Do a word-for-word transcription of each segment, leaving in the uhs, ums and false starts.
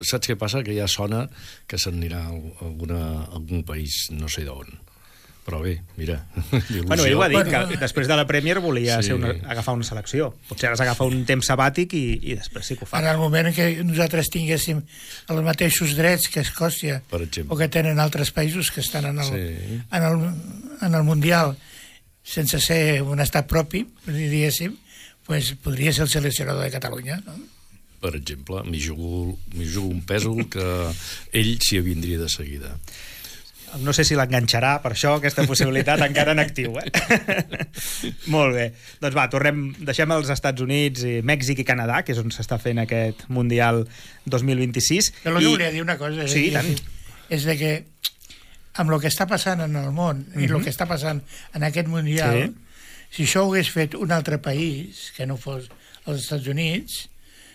saps què passa? Que ja sona que s'anirà a alguna, a algun país, no sé d'on. Però bé, mira... Bueno, ell ho ha dit, bueno, que després de la Premier volia sí. ser una, agafar una selecció. Potser ara s'agafa un temps sabàtic i, i després sí que ho fa. En el moment en què nosaltres tinguéssim els mateixos drets que Escòcia o que tenen altres països que estan en el, sí. en el, en el Mundial sense ser un estat propi, diguéssim, pues podria ser el seleccionador de Catalunya, no? Per exemple, m'hi jugo, m'hi jugo un pèsol que ell s'hi vindria de seguida. No sé si l'enganxarà, per això, aquesta possibilitat encara en actiu, eh? Molt bé. Doncs va, tornem, deixem els Estats Units, i Mèxic i Canadà, que és on s'està fent aquest Mundial dos mil vint-i-sis. Però I... volia dir una cosa. Sí, és, tant. És de que, amb el que està passant en el món mm-hmm. i el que està passant en aquest Mundial, sí. si això ho hagués fet un altre país, que no fos els Estats Units,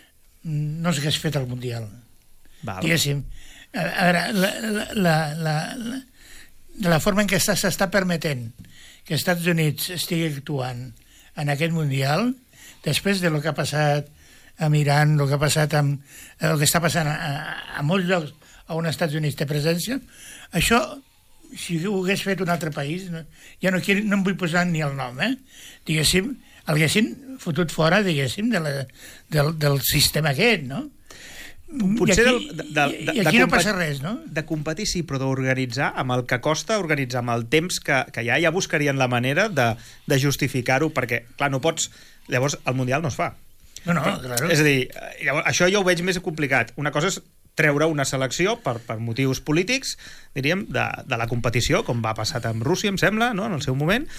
no s'hagués fet el Mundial. Val. Diguéssim, a veure, la, la, la, la, la, de la forma en què s'està permetent que els Estats Units estigui actuant en aquest Mundial, després de lo que ha passat amb Iran, el que ha passat amb el que està passant a, a molts llocs on els Estats Units té presència, això, si ho hagués fet un altre país, no, ja no, no em vull posar ni el nom, eh? Diguéssim, el haguessin fotut fora, diguéssim, de la, del, del sistema aquest, no? Potser I aquí, de, de, de, i aquí de no passa res, no? De competir sí, però d'organitzar amb el que costa organitzar, amb el temps que, que hi ha, ja buscarien la manera de, de justificar-ho, perquè, clar, no pots... Llavors, el Mundial no es fa. No, no, claro. És a dir, llavors, això jo ho veig més complicat. Una cosa és treure una selecció per, per motius polítics, diríem, de, de la competició, com va passar amb Rússia, em sembla, no?, en el seu moment.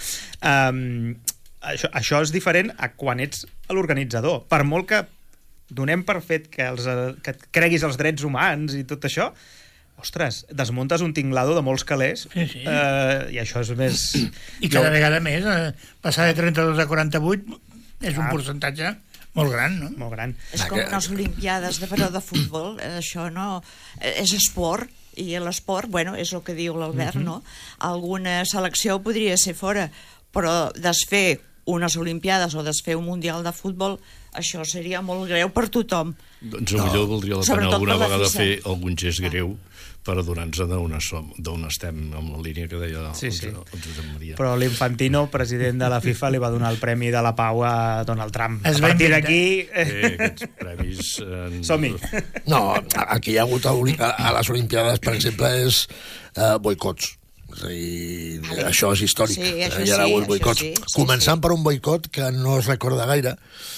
Um, això, això és diferent a quan ets l'organitzador. Per molt que donem per fet que, els, que creguis els drets humans i tot això, ostres, desmuntes un tinglado de molts calés, sí, sí. Eh, i això és més... I cada jo... vegada més, eh, passar de trenta-dos a quaranta-vuit és un ah. percentatge molt gran, no? Molt gran. És com unes olimpiades de, però de futbol, això no... És esport, i l'esport, bueno, és el que diu l'Albert, uh-huh. no? Alguna selecció podria ser fora, però desfer unes olimpiades o desfer un mundial de futbol, això seria molt greu per tothom. Doncs potser no. valdria la pena alguna vegada fer algun gest greu per adonar-nos d'on estem, amb la línia que deia sí, sí. el Josep Maria. Però l'Infantino, president de la FIFA, li va donar el Premi de la Pau a Donald Trump. Es a partir d'aquí... Eh, aquests premis... Eh... Som-hi. No, el que hi ha hagut a les Olimpiades, per exemple, és eh, boicots. És a dir, vale. Això és històric. Sí, això hi ha hagut sí, boicots. Sí, sí, Començant sí. per un boicot que no es recorda gaire,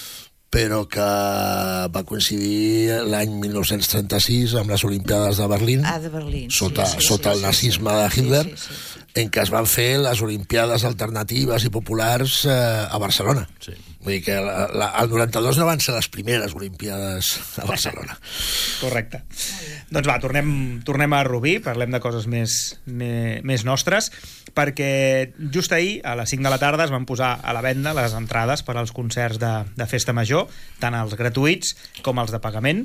però que va coincidir l'any mil nou-cents trenta-sis amb les Olimpiades de Berlín, ah, de Berlín sota, sí, sí, sota sí, el nazisme sí, sí. de Hitler, sí, sí, sí. en què es van fer les Olimpiades alternatives i populars eh, a Barcelona. Sí. Vull dir que la, la, el noranta-dos no van ser les primeres Olimpiades a Barcelona. Correcte. Doncs va, tornem, tornem a Rubí, parlem de coses més, més, més nostres, perquè just ahir, a les cinc de la tarda, es van posar a la venda les entrades per als concerts de, de Festa Major, tant els gratuïts com els de pagament.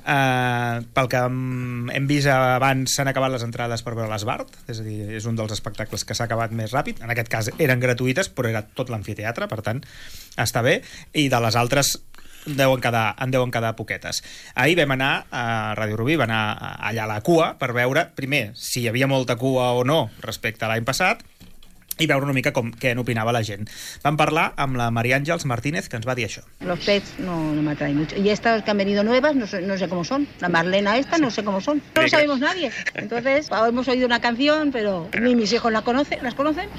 Eh, pel que hem vist abans, s'han acabat les entrades per veure l'Esbart, és a dir, és un dels espectacles que s'ha acabat més ràpid. En aquest cas eren gratuïtes, però era tot l'amfiteatre, per tant, està bé. I de les altres en deuen quedar, en deuen quedar poquetes. Ahir vam anar a Ràdio Rubí, vam anar allà a la cua per veure, primer, si hi havia molta cua o no respecte a l'any passat, i veure una mica com, què n'opinava la gent. Vam parlar amb la María Ángeles Martínez, que ens va dir això. Los pets no, no me atraen mucho. Y estas que han venido nuevas, no sé, no sé cómo son. La Marlena esta, no sé cómo son. No lo sabemos nadie. Entonces, hemos oído una canción, pero ni mis hijos la conocen, las conocen.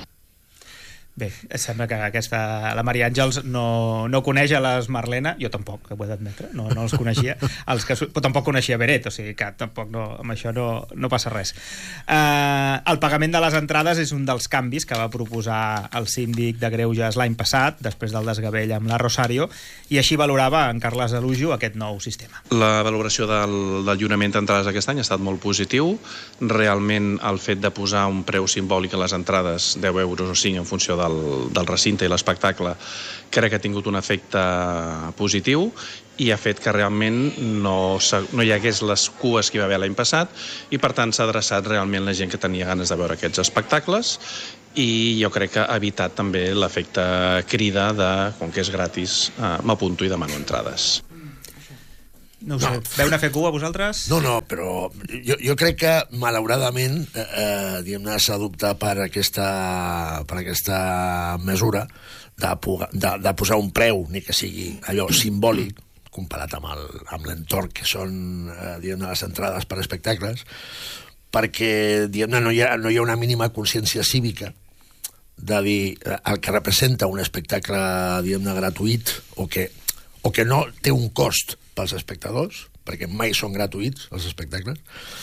Bé, sembla que aquesta, la Maria Àngels no, no coneix a les Marlena, jo tampoc, que ho he d'admetre, no, no els coneixia, els que, però tampoc coneixia Beret, o sigui que tampoc no, amb això no, no passa res. Uh, el pagament de les entrades és un dels canvis que va proposar el síndic de Greuges l'any passat, després del desgavell amb la Rosario, i així valorava en Carles Alujo aquest nou sistema. La valoració del, del lliurament d'entrades aquest any ha estat molt positiu. Realment el fet de posar un preu simbòlic a les entrades, deu euros o cinc en funció del, del recinte i l'espectacle, crec que ha tingut un efecte positiu i ha fet que realment no, no hi hagués les cues que hi va haver l'any passat i per tant s'ha adreçat realment la gent que tenia ganes de veure aquests espectacles i jo crec que ha evitat també l'efecte crida de, com que és gratis, eh, m'apunto i demano entrades. No ho sé. No. Veu una F Q a vosaltres? No, no, però jo, jo crec que, malauradament, eh, diguem-ne, s'ha d'optar per aquesta, per aquesta mesura de, de, de posar un preu, ni que sigui allò simbòlic, comparat amb el, amb l'entorn que són, eh, diguem-ne, les entrades per espectacles, perquè, diguem-ne, no hi ha, no hi ha una mínima consciència cívica de dir eh, el que representa un espectacle, diguem-ne, gratuït, o que, o que no té un cost pels espectadors, perquè mai són gratuïts els espectacles,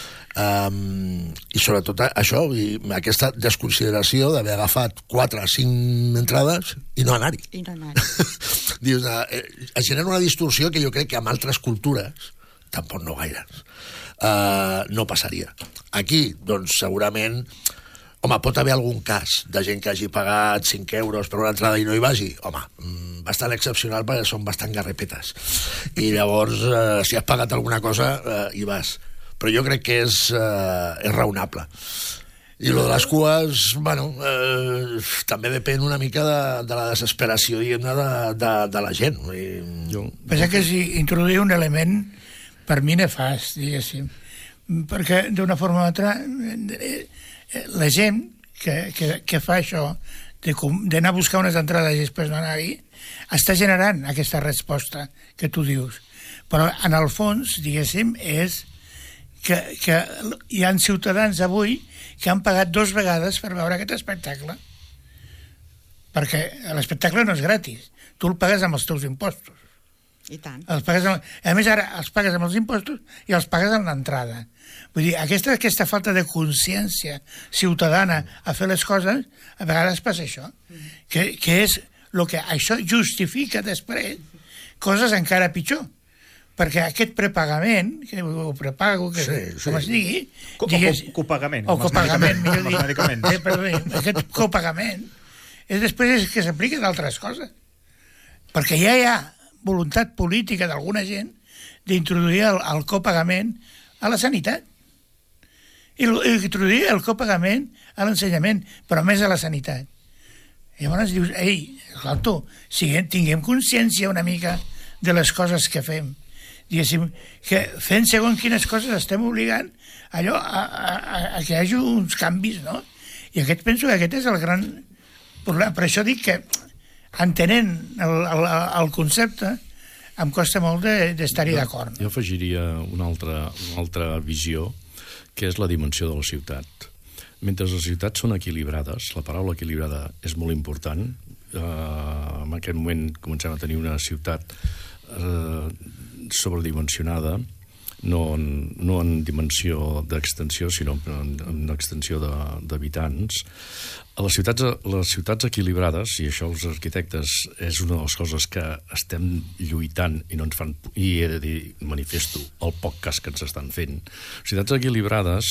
um, i sobretot això, i aquesta desconsideració d'haver agafat quatre o cinc entrades i no anar-hi. I no anar-hi. Dius, eh, es genera una distorsió que jo crec que amb altres cultures, tampoc no gaires, uh, no passaria. Aquí, doncs, segurament, home, pot haver algun cas de gent que hagi pagat cinc euros per una entrada i no hi vagi. Home, bastant excepcional perquè són bastant garrepetes. I llavors, eh, si has pagat alguna cosa, eh, hi vas. Però jo crec que és, eh, és raonable. I lo de les cues, bueno, eh, també depèn una mica de, de la desesperació, diguem-ne, de, de, de la gent. I... Jo... Pensa que si introduir un element per mi nefast, diguéssim, perquè d'una forma o altra la gent que, que, que fa això d'anar a buscar unes entrades i després no anar-hi està generant aquesta resposta que tu dius, però en el fons, diguéssim, és que, que hi ha ciutadans avui que han pagat dues vegades per veure aquest espectacle, perquè l'espectacle no és gratis, tu el pagues amb els teus impostos. I tant. Els pagues amb... A més, ara els pagues amb els impostos i els pagues amb l'entrada. Vull dir, aquesta, aquesta falta de consciència ciutadana a fer les coses, a vegades passa això, que, que és el que això justifica després coses encara pitjor. Perquè aquest prepagament, que ho prepago, que sí, sí. com es digui... Co digues, o copagament. O copagament, millor dir. Eh, perdó, aquest copagament és després és que s'aplica d'altres coses. Perquè ja hi ha voluntat política d'alguna gent d'introduir el, el copagament a la sanitat. I introduir el copagament a l'ensenyament, però més a la sanitat. I llavors dius, ei, escolta, siguem, tinguem consciència una mica de les coses que fem. Diguéssim, que fent segons quines coses estem obligant allò a, a, a, a que hi hagi uns canvis, no? I aquest, penso que aquest és el gran problema. Per això dic que entenent el, el, el concepte em costa molt d'estar-hi de, d'acord. No? Jo afegiria una altra, una altra visió, que és la dimensió de la ciutat. Mentre les ciutats són equilibrades, la paraula equilibrada és molt important. Eh, en aquest moment comencem a tenir una ciutat eh, sobredimensionada, no en, no en dimensió d'extensió, sinó en, en extensió d'habitants. A les ciutats, les ciutats equilibrades, i això els arquitectes és una de les coses que estem lluitant i no ens fan, i he de dir, manifesto, el poc cas que ens estan fent. Ciutats equilibrades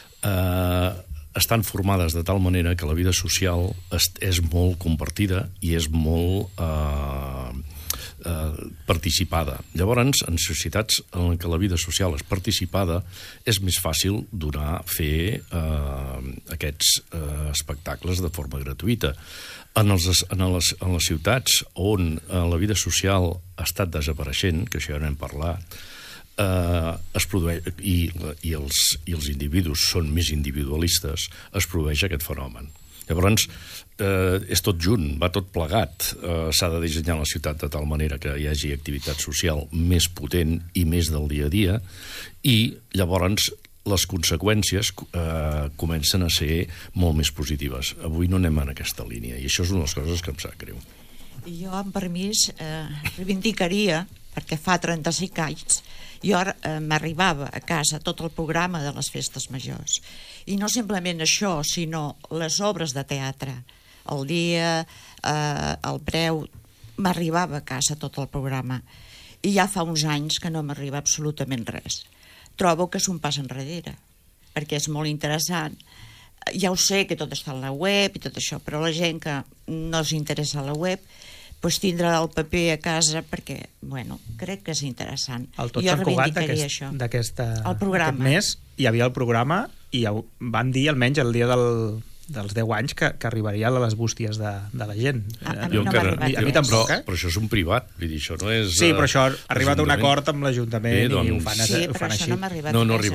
eh, estan formades de tal manera que la vida social és, és molt compartida i és molt eh, eh, participada. Llavors, en societats en què la vida social és participada, és més fàcil donar, fer eh, aquests eh, espectacles de forma gratuïta. En, els, en, les, en les ciutats on eh, la vida social ha estat desapareixent, que això ja n'hem parlat, eh, es produeix, i, i, els, i els individus són més individualistes, es produeix aquest fenomen. Llavors, eh, és tot junt, va tot plegat. Eh, s'ha de dissenyar la ciutat de tal manera que hi hagi activitat social més potent i més del dia a dia, i llavors les conseqüències eh, comencen a ser molt més positives. Avui no anem en aquesta línia, i això és una de les coses que em sap greu. Jo, amb permís, eh, reivindicaria, perquè fa trenta-cinc anys, jo eh, m'arribava a casa tot el programa de les festes majors. I no simplement això, sinó les obres de teatre. El dia, eh, el preu, m'arribava a casa tot el programa. I ja fa uns anys que no m'arriba absolutament res. Trobo que és un pas enrere, perquè és molt interessant. Ja ho sé que tot està a la web i tot això, però la gent que no s'interessa a la web pues tindrà el paper a casa perquè, bueno, crec que és interessant. El Tot Sant Cugat d'aquest mes hi havia el programa i van dir, almenys el dia del, dels deu anys que, que arribaria a les bústies de, de la gent. A, a Jo mi no encara- m'ha arribat a mi res. tampoc, Però, eh? però això és un privat, vull dir, això no és... Sí, eh, però això ha arribat a un l'Ajuntament. acord amb l'Ajuntament Bé, i ho doncs- fan, Sí, ho però fan això així. no m'ha arribat No, no ha res a